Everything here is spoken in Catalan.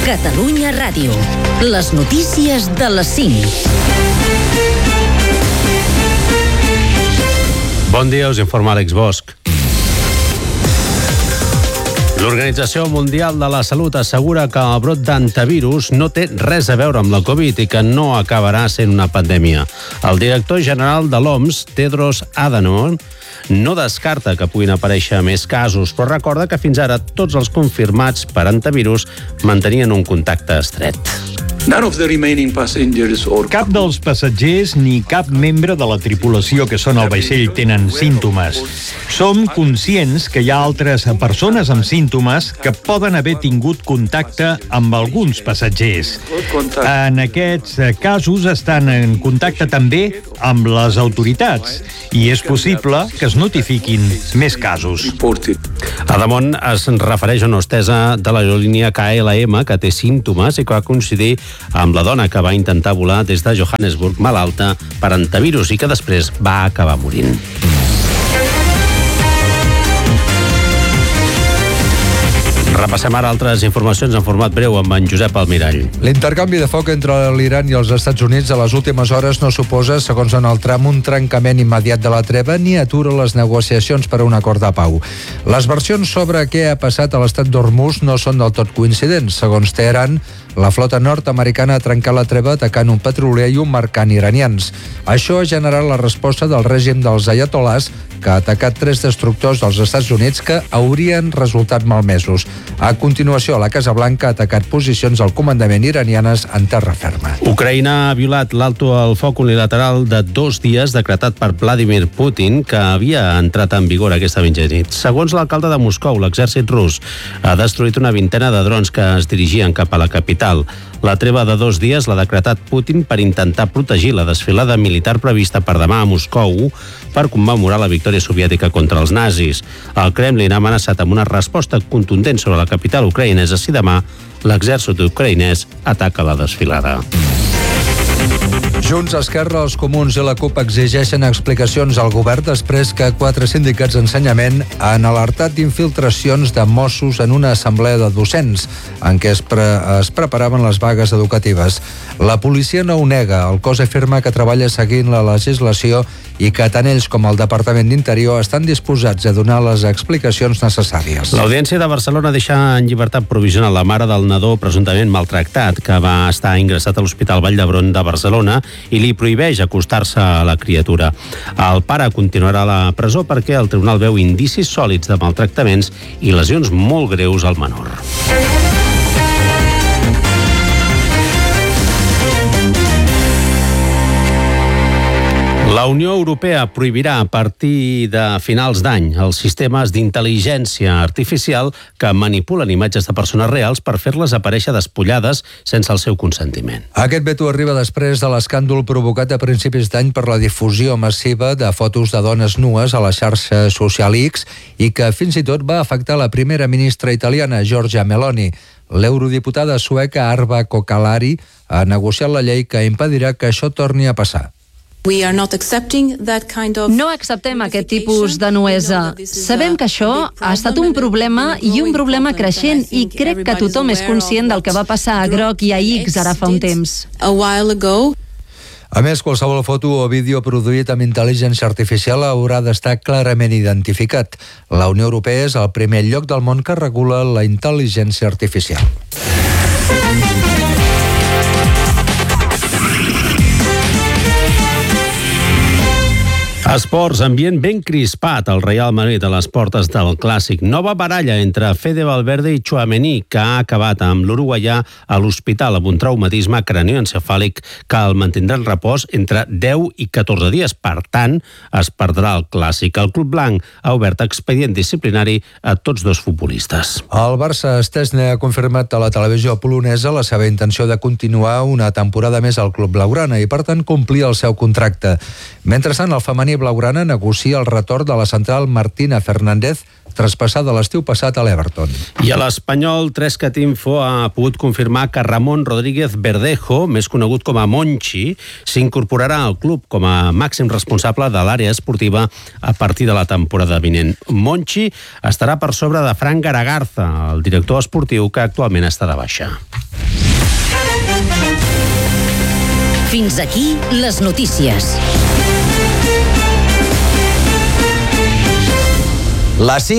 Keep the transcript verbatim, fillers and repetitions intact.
Catalunya Ràdio. Les notícies de les cinc. Bon dia, us informa Àlex Bosch. L'Organització Mundial de la Salut assegura que el brot d'antivirus no té res a veure amb la Covid i que no acabarà sent una pandèmia. El director general de l'O M S, Tedros Adhanom, no descarta que puguin aparèixer més casos, però recorda que fins ara tots els confirmats per antivirus mantenien un contacte estret. Cap dels passatgers ni cap membre de la tripulació que són al vaixell tenen símptomes. Som conscients que hi ha altres persones amb símptomes que poden haver tingut contacte amb alguns passatgers. En aquests casos estan en contacte també amb les autoritats i és possible que es notifiquin més casos. Adhanom es refereix a una hostessa de l'aerolínia K L M que té símptomes i que va coincidir amb la dona que va intentar volar des de Johannesburg malalta per antivirus i que després va acabar morint. Repassem ara altres informacions en format breu amb en Josep Almirall. L'intercanvi de foc entre l'Iran i els Estats Units a les últimes hores no suposa, segons Donald Trump, un trencament immediat de la treva ni atura les negociacions per a un acord de pau. Les versions sobre què ha passat a l'estat d'Hormuz no són del tot coincidents. Segons Teheran, la flota nord-americana ha trencat la treva atacant un petroler i un mercant iranians. Això ha generat la resposta del règim dels ayatolars, que ha atacat tres destructors dels Estats Units que haurien resultat malmesos. A continuació, la Casa Blanca ha atacat posicions del comandament iranianes en terra ferma. Ucraïna ha violat l'alto al foc unilateral de dos dies decretat per Vladimir Putin, que havia entrat en vigor aquesta mitjanit. Segons l'alcalde de Moscou, l'exèrcit rus ha destruït una vintena de drons que es dirigien cap a la capital. La treva de dos dies l'ha decretat Putin per intentar protegir la desfilada militar prevista per demà a Moscou per commemorar la victòria soviètica contra els nazis. El Kremlin ha amenaçat amb una resposta contundent sobre la capital ucraïnesa si demà l'exèrcit ucraïnès ataca la desfilada. Junts, Esquerra, els Comuns i la CUP exigeixen explicacions al govern després que quatre sindicats d'ensenyament han alertat d'infiltracions de Mossos en una assemblea de docents en què es, pre es preparaven les vagues educatives. La policia no ho nega. El cos afirma que treballa seguint la legislació i que tant ells com el Departament d'Interior estan disposats a donar les explicacions necessàries. L'Audiència de Barcelona deixa en llibertat provisional la mare del nadó presumptament maltractat que va estar ingressat a l'Hospital Vall d'Hebron de Barcelona i li prohibeix acostar-se a la criatura. El pare continuarà a la presó perquè el tribunal veu indicis sòlids de maltractaments i lesions molt greus al menor. La Unió Europea prohibirà a partir de finals d'any els sistemes d'intel·ligència artificial que manipulen imatges de persones reals per fer-les aparèixer despullades sense el seu consentiment. Aquest veto arriba després de l'escàndol provocat a principis d'any per la difusió massiva de fotos de dones nues a la xarxa social X i que fins i tot va afectar la primera ministra italiana, Giorgia Meloni. L'eurodiputada sueca Arva Kokalari ha negociat la llei que impedirà que això torni a passar. No acceptem aquest tipus de nuesa. Sabem que això ha estat un problema i un problema creixent i crec que tothom és conscient del que va passar a Groc i a X ara fa un temps. A més, qualsevol foto o vídeo produït amb intel·ligència artificial haurà d'estar clarament identificat. La Unió Europea és el primer lloc del món que regula la intel·ligència artificial. Esports, ambient ben crispat al Real Madrid a les portes del Clàssic. Nova baralla entre Fede Valverde i Tchouaméni, que ha acabat amb l'uruguaià a l'hospital amb un traumatisme cranioencefàlic que el mantindrà en repòs entre deu i catorze dies. Per tant, es perdrà el Clàssic. El club blanc ha obert expedient disciplinari a tots dos futbolistes. El Barça Stesne ha confirmat a la televisió polonesa la seva intenció de continuar una temporada més al club blaugrana i, per tant, complir el seu contracte. Mentrestant, el femení blaugrana negocia el retorn de la central Martina Fernández, traspassada l'estiu passat a l'Everton. I a l'Espanyol, Trescat Info ha pogut confirmar que Ramon Rodríguez Verdejo, més conegut com a Monchi, s'incorporarà al club com a màxim responsable de l'àrea esportiva a partir de la temporada vinent. Monchi estarà per sobre de Fran Garagarza, el director esportiu que actualment està de baixa. Fins aquí les notícies. Les cinc